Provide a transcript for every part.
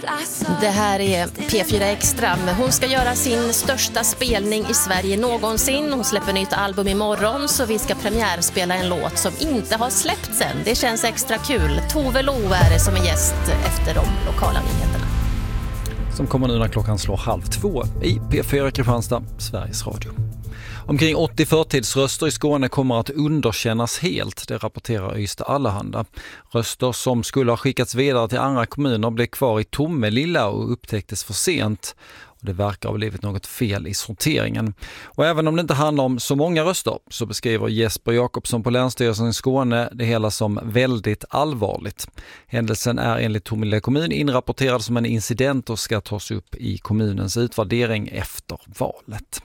Det här är P4 Extra. Hon ska göra sin största spelning i Sverige någonsin. Hon släpper nytt album imorgon, så vi ska premiärspela en låt som inte har släppts än. Det känns extra kul. Tove Lo är det som är gäst efter de lokala nyheterna. Som kommer nu när klockan slår 1:30 i P4 Kristianstad, Sveriges Radio. Omkring 80 förtidsröster i Skåne kommer att underkännas helt, det rapporterar Ystad Allehanda. Röster som skulle ha skickats vidare till andra kommuner blev kvar i Tomelilla och upptäcktes för sent. Och det verkar ha blivit något fel i sorteringen. Och även om det inte handlar om så många röster så beskriver Jesper Jakobsson på Länsstyrelsen i Skåne det hela som väldigt allvarligt. Händelsen är enligt Tomelilla kommun inrapporterad som en incident och ska tas upp i kommunens utvärdering efter valet.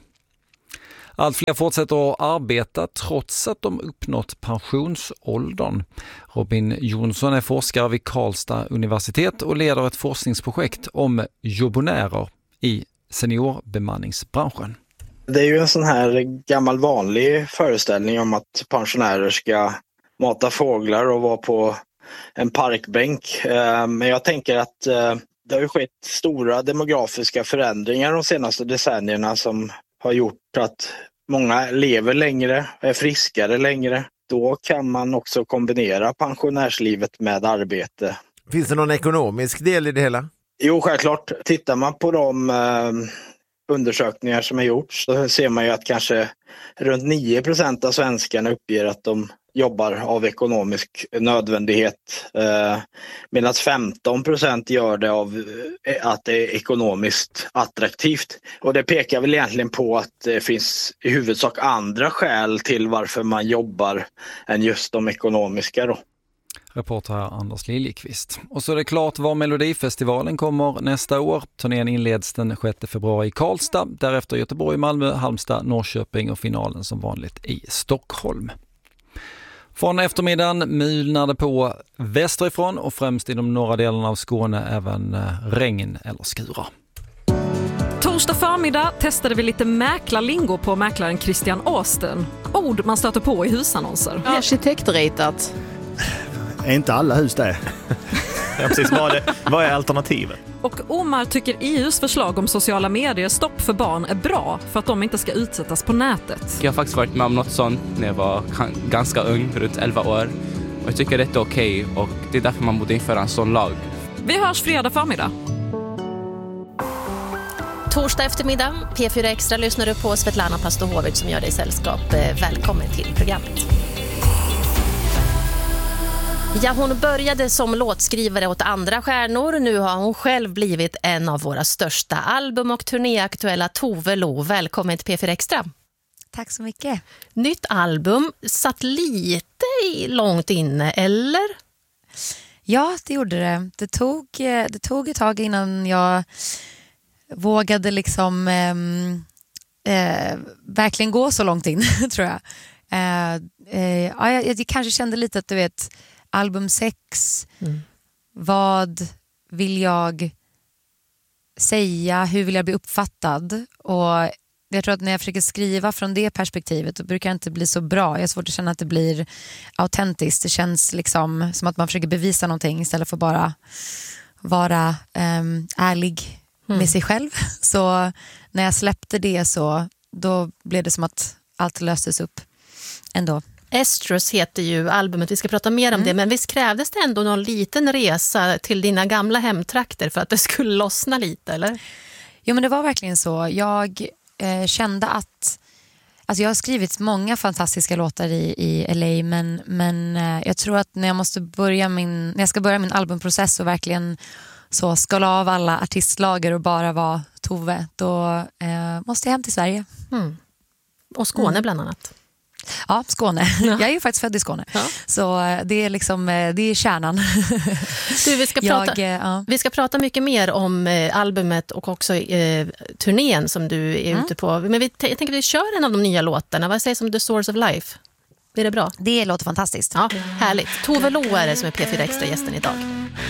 Allt fler fortsätter att arbeta trots att de uppnått pensionsåldern. Robin Jonsson är forskare vid Karlstad universitet och leder ett forskningsprojekt om jobbonärer i seniorbemanningsbranschen. Det är ju en sån här gammal vanlig föreställning om att pensionärer ska mata fåglar och vara på en parkbänk. Men jag tänker att det har ju skett stora demografiska förändringar de senaste decennierna som har gjort att många lever längre, är friskare längre. Då kan man också kombinera pensionärslivet med arbete. Finns det någon ekonomisk del i det hela? Jo, självklart. Tittar man på de undersökningar som har gjorts så ser man ju att kanske runt 9% av svenskarna uppger att de jobbar av ekonomisk nödvändighet, medan 15% gör det av att det är ekonomiskt attraktivt. Och det pekar väl egentligen på att det finns i huvudsak andra skäl till varför man jobbar än just de ekonomiska då. Reporter här Anders Liljekvist. Och så är det klart var Melodifestivalen kommer nästa år. Turnén inleds den 6 februari i Karlstad, därefter Göteborg, Malmö, Halmstad, Norrköping och finalen som vanligt i Stockholm. Från eftermiddagen mulnar det på västerifrån och främst i de norra delarna av Skåne även regn eller skurar. Torsdag förmiddag testade vi lite mäklarlingo på mäklaren Christian Austen. Ord man stöter på i husannonser. Arkitektritat. Är inte alla hus det? Ja, precis. Vad är alternativet? Och Omar tycker EUs förslag om sociala medier stopp för barn är bra för att de inte ska utsättas på nätet. Jag har faktiskt varit med om något sånt när jag var ganska ung, runt 11 år. Och jag tycker det är okej och det är därför man borde införa en sån lag. Vi hörs fredag förmiddag. Torsdag eftermiddag, P4 Extra lyssnar du på Svetlana Pastohovic som gör dig sällskap. Välkommen till programmet. Ja, hon började som låtskrivare åt andra stjärnor. Nu har hon själv blivit en av våra största album- och turnéaktuella Tove Lo. Välkommen till P4 Extra. Tack så mycket. Nytt album, satt lite långt inne, eller? Ja, det gjorde det. Det tog ett tag innan jag vågade liksom verkligen gå så långt in, tror jag. Jag kanske kände lite att du vet, album 6, vad vill jag säga, hur vill jag bli uppfattad, och jag tror att när jag försöker skriva från det perspektivet då brukar det inte bli så bra. Jag har svårt att känna att det blir autentiskt. Det känns liksom som att man försöker bevisa någonting istället för bara vara ärlig med sig själv. Så när jag släppte det så då blev det som att allt löstes upp ändå. Estrus heter ju albumet, vi ska prata mer om det, men visst krävdes det ändå någon liten resa till dina gamla hemtrakter för att det skulle lossna lite, eller? Jo, men det var verkligen så. Jag kände att alltså jag har skrivit många fantastiska låtar i LA, men jag tror att när jag ska börja min albumprocess och verkligen så skala av alla artistlager och bara vara Tove, då måste jag hem till Sverige. Och Skåne bland annat. Ja, Skåne. Ja. Jag är ju faktiskt född i Skåne. Ja. Så det är liksom, det är kärnan. Du, vi ska prata mycket mer om albumet och också turnén som du är ute på. Men jag tänker att vi kör en av de nya låtarna. Vad sägs om The Source of Life? Är det bra? Det låter fantastiskt. Ja, härligt. Tove Lo är det som är P4 Extra gästen idag.